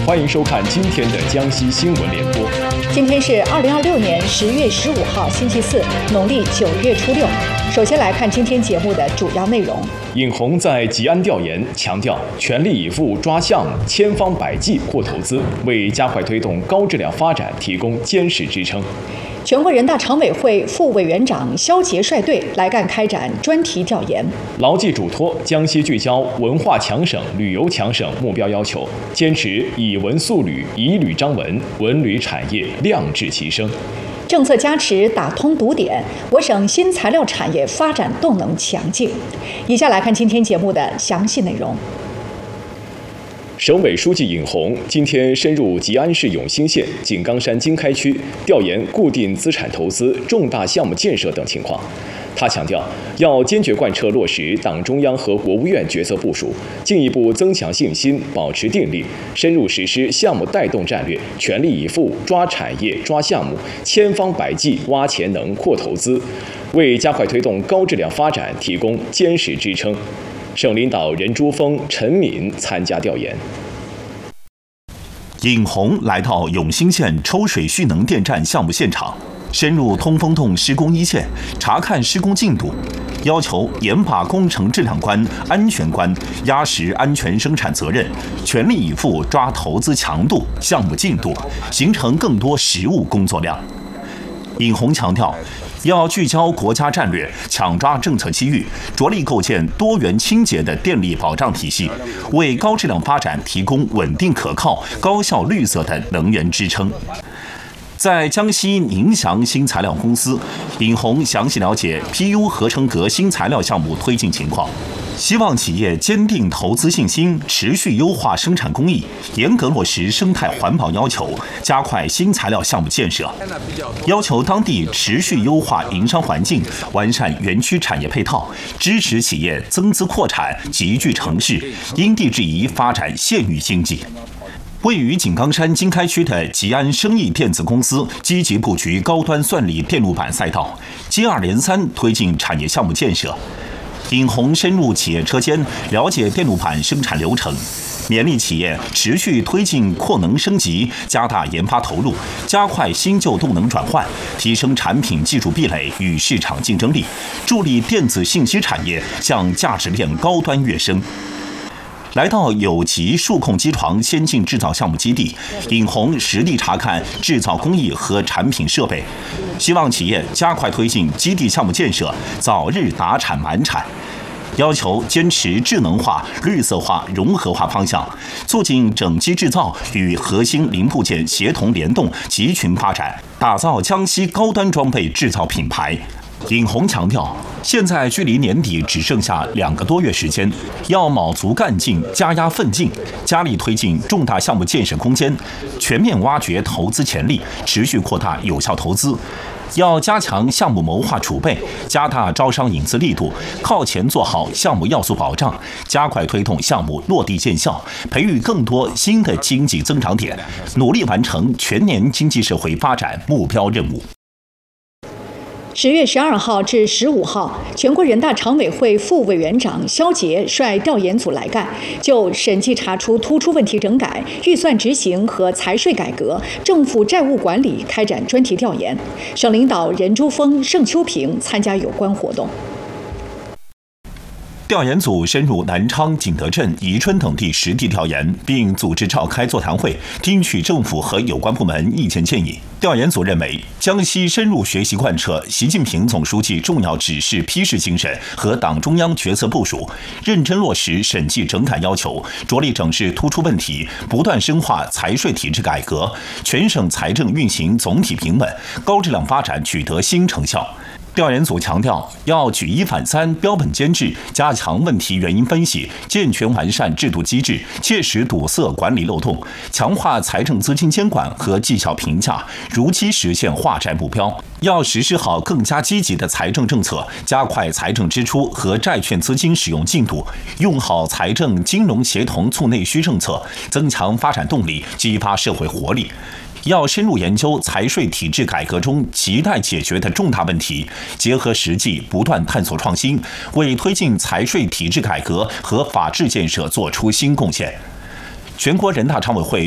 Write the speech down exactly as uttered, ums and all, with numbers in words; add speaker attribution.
Speaker 1: 欢迎收看今天的江西新闻联播。
Speaker 2: 今天是二零二六年十月十五号，星期四，农历九月初六。首先来看今天节目的主要内容。
Speaker 1: 尹红在吉安调研，强调全力以赴抓项目，千方百计扩投资，为加快推动高质量发展提供坚实支撑。
Speaker 2: 全国人大常委会副委员长肖捷率队来赣开展专题调研，
Speaker 1: 牢记嘱托，江西聚焦文化强省、旅游强省目标要求，坚持以文塑旅、以旅张文，文旅产业亮质齐升。
Speaker 2: 政策加持打通堵点，我省新材料产业发展动能强劲。以下来看今天节目的详细内容。
Speaker 1: 省委书记尹红今天深入吉安市永兴县井冈山经开区调研固定资产投资、重大项目建设等情况。他强调，要坚决贯彻落实党中央和国务院决策部署，进一步增强信心，保持定力，深入实施项目带动战略，全力以赴抓产业、抓项目，千方百计挖潜能、扩投资，为加快推动高质量发展提供坚实支撑。省领导任珠峰、陈敏参加调研。
Speaker 3: 尹红来到永兴县抽水蓄能电站项目现场，深入通风洞施工一线，查看施工进度，要求严把工程质量关、安全关，压实安全生产责任，全力以赴抓投资强度、项目进度，形成更多实务工作量。尹红强调，要聚焦国家战略，抢抓政策机遇，着力构建多元清洁的电力保障体系，为高质量发展提供稳定可靠、高效绿色的能源支撑。在江西宁祥新材料公司，尹红详细了解 P U 合成革新材料项目推进情况，希望企业坚定投资信心，持续优化生产工艺，严格落实生态环保要求，加快新材料项目建设。要求当地持续优化营商环境，完善园区产业配套，支持企业增资扩产，集聚城市，因地制宜发展县域经济。位于井冈山经开区的吉安生意电子公司积极布局高端算力电路板赛道，接二连三推进产业项目建设。尹红深入企业车间，了解电路板生产流程，勉励企业持续推进扩能升级，加大研发投入，加快新旧动能转换，提升产品技术壁垒与市场竞争力，助力电子信息产业向价值链高端跃升。来到有极数控机床先进制造项目基地，尹红实地查看制造工艺和产品设备，希望企业加快推进基地项目建设，早日达产满产。要求坚持智能化、绿色化、融合化方向，促进整机制造与核心零部件协同联动、集群发展，打造江西高端装备制造品牌。尹红强调，现在距离年底只剩下两个多月时间，要卯足干劲、加压奋进，加力推进重大项目建设攻坚，全面挖掘投资潜力，持续扩大有效投资。要加强项目谋划储备，加大招商引资力度，靠前做好项目要素保障，加快推动项目落地见效，培育更多新的经济增长点，努力完成全年经济社会发展目标任务。
Speaker 2: 十月十二号至十五号，全国人大常委会副委员长肖捷率调研组来赣，就审计查出突出问题整改、预算执行和财税改革、政府债务管理开展专题调研。省领导任珠峰、盛秋平参加有关活动。
Speaker 3: 调研组深入南昌、景德镇、宜春等地实地调研，并组织召开座谈会，听取政府和有关部门意见建议。调研组认为，江西深入学习贯彻习近平总书记重要指示批示精神和党中央决策部署，认真落实审计整改要求，着力整治突出问题，不断深化财税体制改革，全省财政运行总体平稳，高质量发展取得新成效。调研组强调，要举一反三、标本兼治，加强问题原因分析，健全完善制度机制，切实堵塞管理漏洞，强化财政资金监管和绩效评价，如期实现化债目标。要实施好更加积极的财政政策，加快财政支出和债券资金使用进度，用好财政金融协同促内需政策，增强发展动力，激发社会活力。要深入研究财税体制改革中亟待解决的重大问题，结合实际不断探索创新，为推进财税体制改革和法治建设作出新贡献。全国人大常委会